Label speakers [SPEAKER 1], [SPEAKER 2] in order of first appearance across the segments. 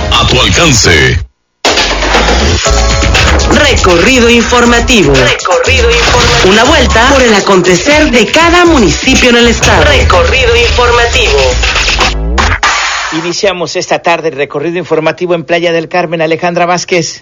[SPEAKER 1] a tu alcance.
[SPEAKER 2] Recorrido informativo. Una vuelta por el acontecer de cada municipio en el estado. Recorrido informativo.
[SPEAKER 3] Iniciamos esta tarde el recorrido informativo en Playa del Carmen. Alejandra Vázquez.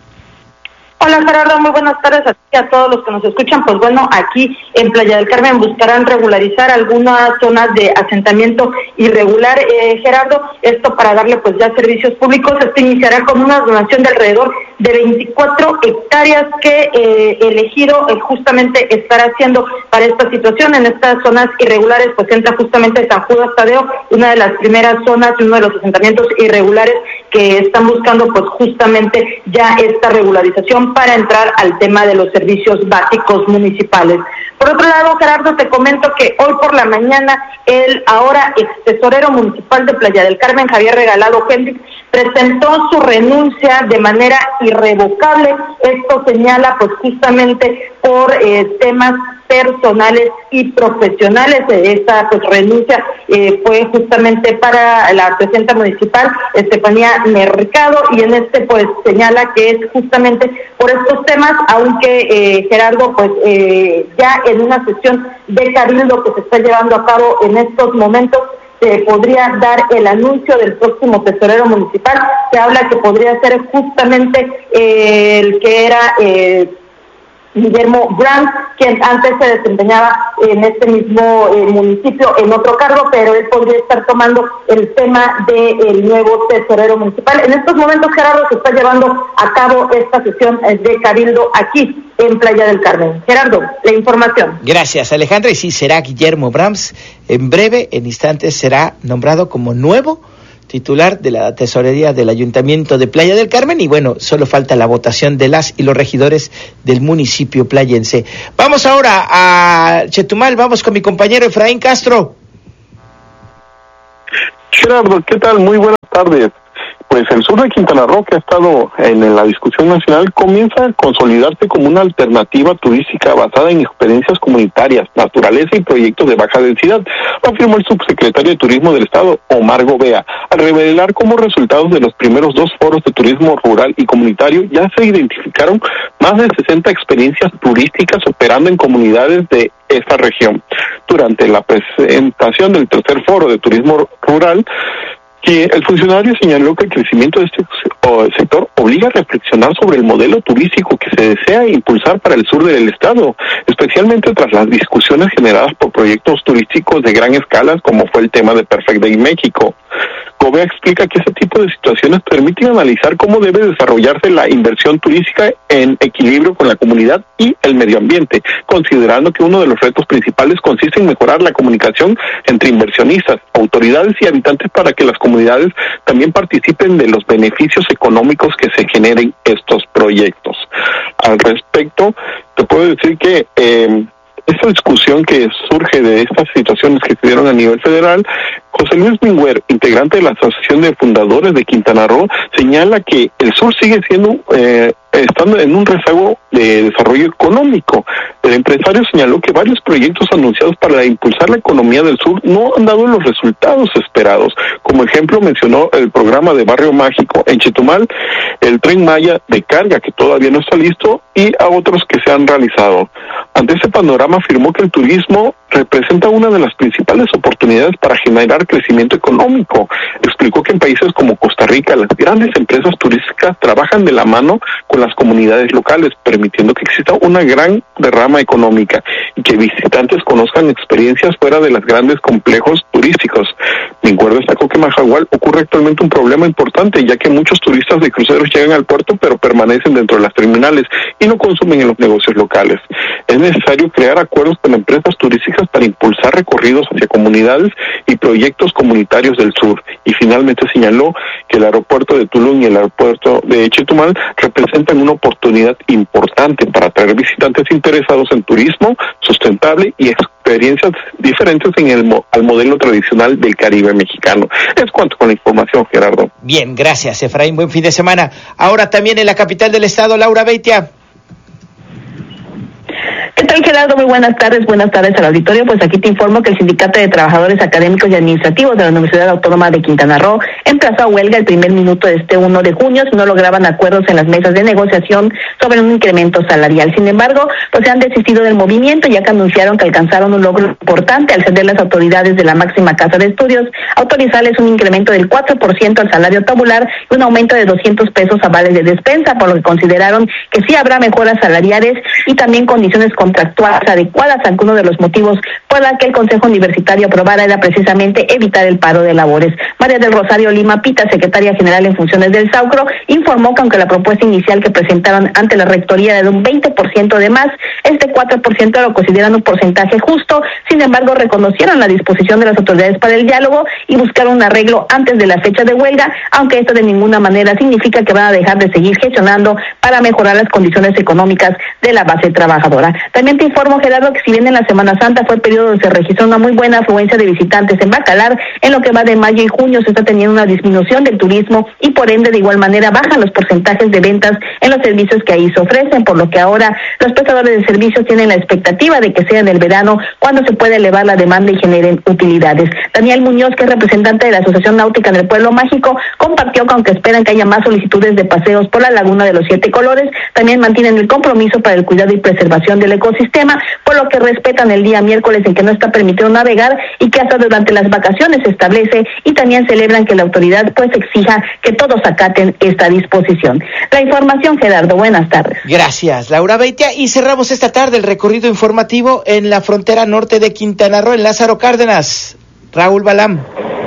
[SPEAKER 4] Hola Gerardo, muy buenas tardes a ti y a todos los que nos escuchan. Pues bueno, aquí en Playa del Carmen buscarán regularizar algunas zonas de asentamiento irregular. Gerardo, esto para darle pues ya servicios públicos. Esto iniciará con una donación de alrededor de 24 hectáreas que el ejido justamente estará haciendo para esta situación. En estas zonas irregulares pues entra justamente San Judas Tadeo, una de las primeras zonas y uno de los asentamientos irregulares que están buscando pues justamente ya esta regularización para entrar al tema de los servicios básicos municipales. Por otro lado, Gerardo, te comento que hoy por la mañana el ahora ex tesorero municipal de Playa del Carmen, Javier Regalado Hendrix, presentó su renuncia de manera irrevocable. Esto señala pues justamente por temas personales y profesionales. Esta pues renuncia fue justamente para la presidenta municipal Estefanía Mercado, y en este pues señala que es justamente por estos temas, aunque Gerardo pues ya en una sesión de cabildo que se está llevando a cabo en estos momentos se podría dar el anuncio del próximo tesorero municipal. Se habla que podría ser justamente el que era Guillermo Brandt, quien antes se desempeñaba en este mismo municipio en otro cargo, pero él podría estar tomando el tema del nuevo tesorero municipal. En estos momentos, Gerardo, se está llevando a cabo esta sesión de cabildo aquí en Playa del Carmen. Gerardo, la información.
[SPEAKER 3] Gracias, Alejandra. Y sí, será Guillermo Brandt. En breve, en instantes, será nombrado como nuevo titular de la tesorería del Ayuntamiento de Playa del Carmen, y bueno, solo falta la votación de las y los regidores del municipio playense. Vamos ahora a Chetumal, vamos con mi compañero Efraín Castro.
[SPEAKER 5] Gerardo, ¿qué tal? Muy buenas tardes. Pues el sur de Quintana Roo, que ha estado en la discusión nacional, comienza a consolidarse como una alternativa turística basada en experiencias comunitarias, naturaleza y proyectos de baja densidad, afirmó el subsecretario de Turismo del Estado, Omar Gobea, al revelar como resultados de los primeros 2 foros de turismo rural y comunitario ya se identificaron más de 60 experiencias turísticas operando en comunidades de esta región. Durante la presentación del tercer foro de turismo rural, que el funcionario señaló que el crecimiento de este sector obliga a reflexionar sobre el modelo turístico que se desea impulsar para el sur del estado, especialmente tras las discusiones generadas por proyectos turísticos de gran escala, como fue el tema de Perfect Day México. Gobea explica que este tipo de situaciones permiten analizar cómo debe desarrollarse la inversión turística en equilibrio con la comunidad y el medio ambiente, considerando que uno de los retos principales consiste en mejorar la comunicación entre inversionistas, autoridades y habitantes para que las comunidades también participen de los beneficios económicos que se generen estos proyectos. Al respecto, te puedo decir que esta discusión que surge de estas situaciones que se dieron a nivel federal, José Luis Mingüer, integrante de la Asociación de Fundadores de Quintana Roo, señala que el sur sigue siendo estando en un rezago de desarrollo económico. El empresario señaló que varios proyectos anunciados para impulsar la economía del sur no han dado los resultados esperados. Como ejemplo mencionó el programa de Barrio Mágico en Chetumal, el Tren Maya de carga que todavía no está listo y a otros que se han realizado. Ante ese panorama afirmó que el turismo representa una de las principales oportunidades para generar crecimiento económico. Explicó que en países como Costa Rica las grandes empresas turísticas trabajan de la mano con las comunidades locales, permitiendo que exista una gran derrama económica y que visitantes conozcan experiencias fuera de los grandes complejos turísticos. Mingüer destacó que en Majahual ocurre actualmente un problema importante, ya que muchos turistas de cruceros llegan al puerto pero permanecen dentro de las terminales y no consumen en los negocios locales. Es necesario crear acuerdos con empresas turísticas para impulsar recorridos hacia comunidades y proyectos comunitarios del sur. Y finalmente señaló que el aeropuerto de Tulum y el aeropuerto de Chetumal representan una oportunidad importante para atraer visitantes interesados en turismo sustentable y experiencias diferentes al modelo tradicional del Caribe mexicano. Es cuanto con la información, Gerardo.
[SPEAKER 3] Bien, gracias, Efraín. Buen fin de semana. Ahora también en la capital del estado, Laura Beitia.
[SPEAKER 4] ¿Qué tal, Gerardo? Muy buenas tardes al auditorio. Pues aquí te informo que el Sindicato de Trabajadores Académicos y Administrativos de la Universidad Autónoma de Quintana Roo emplazó a huelga el primer minuto de este 1 de junio si no lograban acuerdos en las mesas de negociación sobre un incremento salarial. Sin embargo, pues se han desistido del movimiento, ya que anunciaron que alcanzaron un logro importante al ceder las autoridades de la máxima casa de estudios, autorizarles un incremento del 4% al salario tabular y un aumento de 200 pesos a vales de despensa, por lo que consideraron que sí habrá mejoras salariales y también condiciones contractuales adecuadas, aunque uno de los motivos por la que el Consejo Universitario aprobara era precisamente evitar el paro de labores. María del Rosario Lima Pita, secretaria general en funciones del SAUCRO, informó que aunque la propuesta inicial que presentaron ante la rectoría era de un 20% de más, este 4% lo consideran un porcentaje justo. Sin embargo, reconocieron la disposición de las autoridades para el diálogo y buscaron un arreglo antes de la fecha de huelga, aunque esto de ninguna manera significa que van a dejar de seguir gestionando para mejorar las condiciones económicas de la base trabajadora. También te informo, Gerardo, que si bien en la Semana Santa fue el periodo donde se registró una muy buena afluencia de visitantes en Bacalar, en lo que va de mayo y junio se está teniendo una disminución del turismo y por ende de igual manera bajan los porcentajes de ventas en los servicios que ahí se ofrecen, por lo que ahora los prestadores de servicios tienen la expectativa de que sea en el verano cuando se pueda elevar la demanda y generen utilidades. Daniel Muñoz, que es representante de la Asociación Náutica en el Pueblo Mágico, compartió que aunque esperan que haya más solicitudes de paseos por la Laguna de los 7 Colores, también mantienen el compromiso para el cuidado y preservación del ecosistema, por lo que respetan el día miércoles en que no está permitido navegar y que hasta durante las vacaciones se establece, y también celebran que la autoridad pues exija que todos acaten esta disposición. La información, Gerardo, buenas tardes.
[SPEAKER 3] Gracias, Laura Beitia, y cerramos esta tarde el recorrido informativo en la frontera norte de Quintana Roo, en Lázaro Cárdenas. Raúl Balam.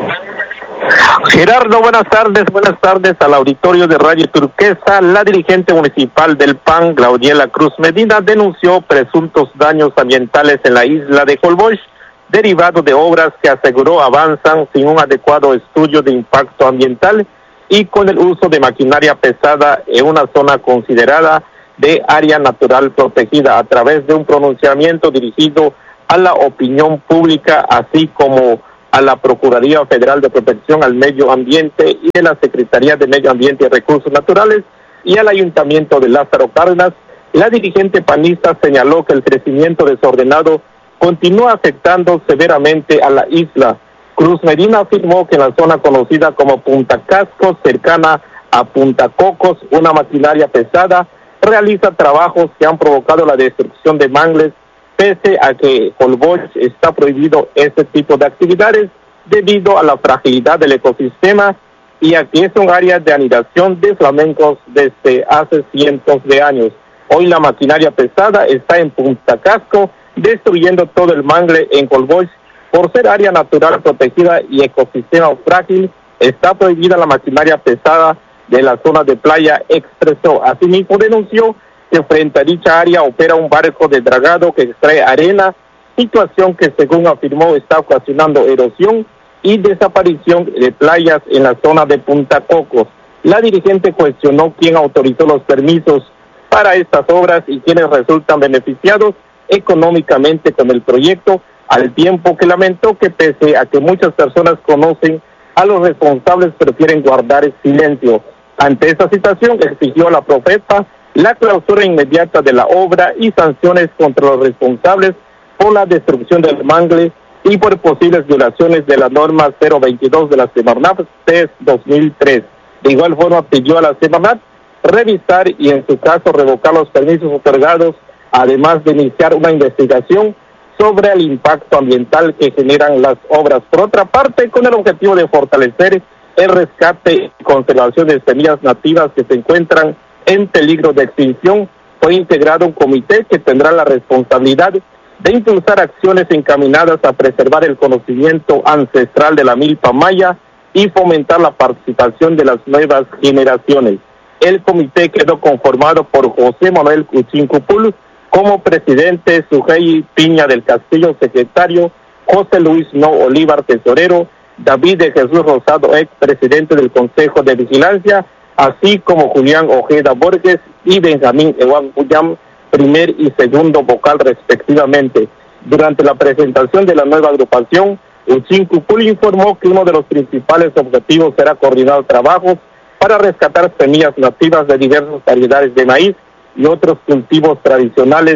[SPEAKER 5] Gerardo, buenas tardes al auditorio de Radio Turquesa. La dirigente municipal del PAN, Claudiela Cruz Medina, denunció presuntos daños ambientales en la isla de Holbox, derivados de obras que aseguró avanzan sin un adecuado estudio de impacto ambiental y con el uso de maquinaria pesada en una zona considerada de área natural protegida, a través de un pronunciamiento dirigido a la opinión pública, así como a la Procuraduría Federal de Protección al Medio Ambiente y de la Secretaría de Medio Ambiente y Recursos Naturales y al Ayuntamiento de Lázaro Cárdenas. La dirigente panista señaló que el crecimiento desordenado continúa afectando severamente a la isla. Cruz Medina afirmó que en la zona conocida como Punta Cascos, cercana a Punta Cocos, una maquinaria pesada realiza trabajos que han provocado la destrucción de mangles, pese a que Holbox está prohibido este tipo de actividades debido a la fragilidad del ecosistema y a que es un área de anidación de flamencos desde hace cientos de años. Hoy la maquinaria pesada está en Punta Casco, destruyendo todo el mangle en Holbox. Por ser área natural protegida y ecosistema frágil, está prohibida la maquinaria pesada de la zona de playa, expresó. Asimismo denunció que frente a dicha área opera un barco de dragado que extrae arena, situación que según afirmó está ocasionando erosión y desaparición de playas en la zona de Punta Cocos. La dirigente cuestionó quién autorizó los permisos para estas obras y quiénes resultan beneficiados económicamente con el proyecto, al tiempo que lamentó que pese a que muchas personas conocen a los responsables, prefieren guardar silencio. Ante esta situación exigió a la Profepa la clausura inmediata de la obra y sanciones contra los responsables por la destrucción del mangle y por posibles violaciones de la norma 022 de la Semarnat CES 2003. De igual forma pidió a la Semarnat revisar y en su caso revocar los permisos otorgados, además de iniciar una investigación sobre el impacto ambiental que generan las obras. Por otra parte, con el objetivo de fortalecer el rescate y conservación de semillas nativas que se encuentran en peligro de extinción, fue integrado un comité que tendrá la responsabilidad de impulsar acciones encaminadas a preservar el conocimiento ancestral de la milpa maya y fomentar la participación de las nuevas generaciones. El comité quedó conformado por José Manuel Cuchincupul como presidente, Sujei Piña del Castillo secretario, José Luis No Olivar tesorero, David de Jesús Rosado, ex presidente del Consejo de Vigilancia, así como Julián Ojeda Borges y Benjamín Ewan Puyam, primer y segundo vocal respectivamente. Durante la presentación de la nueva agrupación, Cuchincupul informó que uno de los principales objetivos será coordinar trabajos para rescatar semillas nativas de diversas variedades de maíz y otros cultivos tradicionales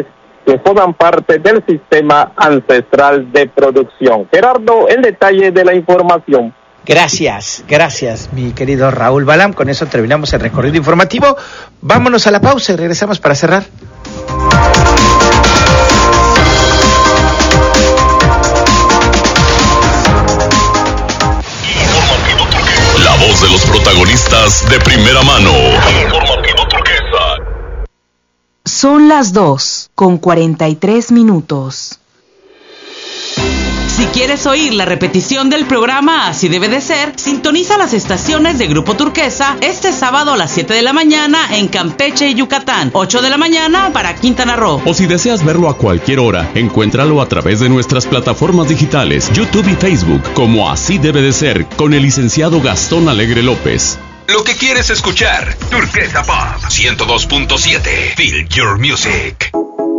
[SPEAKER 1] que forman parte del sistema ancestral de producción. Gerardo, el detalle de la información.
[SPEAKER 3] Gracias, mi querido Raúl Balam. Con eso terminamos el recorrido informativo. Vámonos a la pausa y regresamos para cerrar.
[SPEAKER 6] La voz de los protagonistas de primera mano. Informativo Turquesa.
[SPEAKER 7] Son las 2:43.
[SPEAKER 2] Si quieres oír la repetición del programa Así Debe de Ser, sintoniza las estaciones de Grupo Turquesa este sábado a las 7 de la mañana en Campeche y Yucatán, 8 de la mañana para Quintana Roo.
[SPEAKER 8] O si deseas verlo a cualquier hora, encuéntralo a través de nuestras plataformas digitales, YouTube y Facebook, como Así Debe de Ser, con el licenciado Gastón Alegre López.
[SPEAKER 6] Lo que quieres escuchar, Turquesa Pop 102.7. Feel your music.